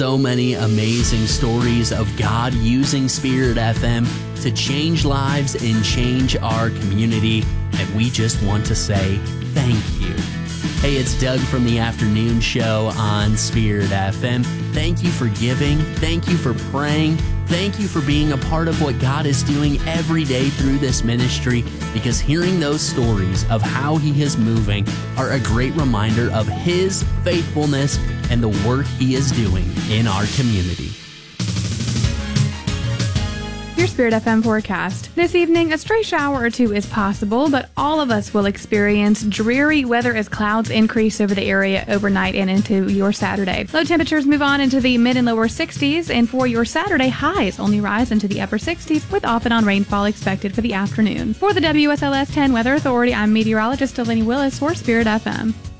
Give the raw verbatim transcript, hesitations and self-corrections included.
So many amazing stories of God using Spirit F M to change lives and change our community, and we just want to say thank you. Hey, it's Doug from the afternoon show on Spirit F M. Thank you for giving. Thank you for praying. Thank you for being a part of what God is doing every day through this ministry, because hearing those stories of how He is moving are a great reminder of His faithfulness and the work He is doing in our community. Your Spirit F M forecast. This evening, a stray shower or two is possible, but all of us will experience dreary weather as clouds increase over the area overnight and into your Saturday. Low temperatures move on into the mid and lower sixties, and for your Saturday, highs only rise into the upper sixties, with off and on rainfall expected for the afternoon. For the W S L S ten Weather Authority, I'm meteorologist Delaney Willis for Spirit F M.